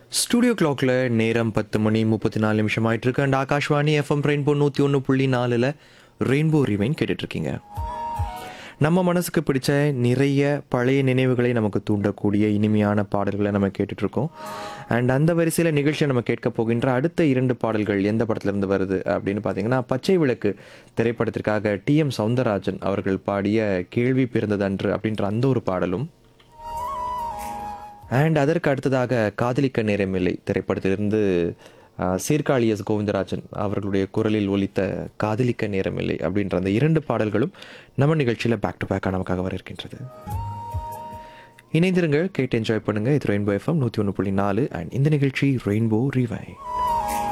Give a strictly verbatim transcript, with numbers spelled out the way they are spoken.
Studio கிளாக்ல நேரம் பத்து மணி முப்பத்தி நாலு நிமிஷம் ஆயிட்டு இருக்கு. அண்ட் ஆகாஷ்வாணி எஃப்எம் ரெயின்போ நூற்றி ஒன்று புள்ளி நாலில் ரெயின்போ ரிவைன் கேட்டுட்ருக்கீங்க. நம்ம மனசுக்கு பிடிச்ச நிறைய பழைய நினைவுகளை நமக்கு தூண்டக்கூடிய இனிமையான பாடல்களை நம்ம கேட்டுட்ருக்கோம். அண்ட் அந்த வரிசையில் நிகழ்ச்சியை நம்ம கேட்க போகின்ற அடுத்த இரண்டு பாடல்கள் எந்த படத்துலேருந்து வருது அப்படின்னு பார்த்தீங்கன்னா, பச்சை விளக்கு திரைப்படத்திற்காக டி எம் சௌந்தரராஜன் அவர்கள் பாடிய கேள்வி பிறந்தது அன்று அப்படின்ற அந்த ஒரு பாடலும், அண்ட் அதற்கு அடுத்ததாக காதலிக்க நேரமில்லை திரைப்படத்திலிருந்து அஹ், சீர்காழி எஸ் கோவிந்தராஜன் அவர்களுடைய குரலில் ஒலித்த காதலிக்க நேரமில்லை அப்படின்ற அந்த இரண்டு பாடல்களும் நம்ம நிகழ்ச்சியில் பேக் டு பேக்காக நமக்காக வர இருக்கின்றது. இணைந்திருங்கள், கேட்டு என்ஜாய் பண்ணுங்கள். இது ரெயின்போ எஃப்எம் நூற்றி ஒன்று புள்ளி நாலு அண்ட் இந்த நிகழ்ச்சி ரெயின்போ ரிவைன்.